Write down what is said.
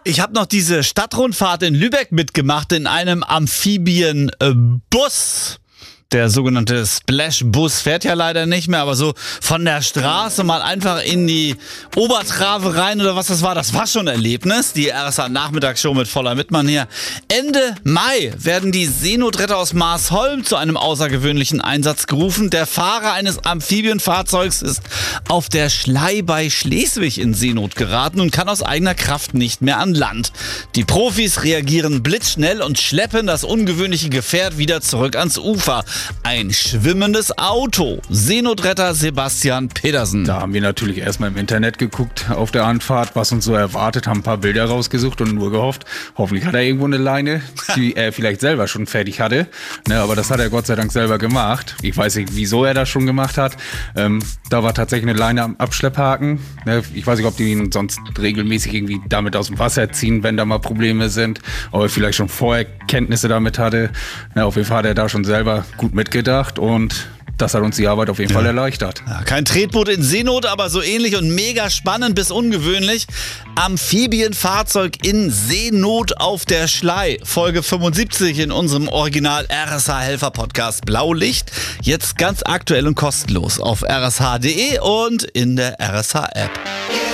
Ich habe noch diese Stadtrundfahrt in Lübeck mitgemacht in einem Amphibienbus. Der sogenannte Splash-Bus fährt ja leider nicht mehr, aber so von der Straße mal einfach in die Obertrave rein oder was das war schon ein Erlebnis. Die RSA-Nachmittagsshow mit Voller Wittmann hier. Ende Mai werden die Seenotretter aus Marsholm zu einem außergewöhnlichen Einsatz gerufen. Der Fahrer eines Amphibienfahrzeugs ist auf der Schlei bei Schleswig in Seenot geraten und kann aus eigener Kraft nicht mehr an Land. Die Profis reagieren blitzschnell und schleppen das ungewöhnliche Gefährt wieder zurück ans Ufer. Ein schwimmendes Auto. Seenotretter Sebastian Pedersen. Da haben wir natürlich erstmal im Internet geguckt auf der Anfahrt, was uns so erwartet, haben ein paar Bilder rausgesucht und nur gehofft, hoffentlich hat er irgendwo eine Leine, die er vielleicht selber schon fertig hatte. Ne, aber das hat er Gott sei Dank selber gemacht. Ich weiß nicht, wieso er das schon gemacht hat. Da war tatsächlich eine Leine am Abschlepphaken. Ne, ich weiß nicht, ob die ihn sonst regelmäßig irgendwie damit aus dem Wasser ziehen, wenn da mal Probleme sind. Ob er vielleicht schon vorher Kenntnisse damit hatte. Ne, auf jeden Fall hat er da schon selber gut mitgedacht und das hat uns die Arbeit auf jeden Fall erleichtert. Ja, kein Tretboot in Seenot, aber so ähnlich und mega spannend bis ungewöhnlich. Amphibienfahrzeug in Seenot auf der Schlei. Folge 75 in unserem Original RSH-Helfer-Podcast Blaulicht. Jetzt ganz aktuell und kostenlos auf rsh.de und in der RSH-App.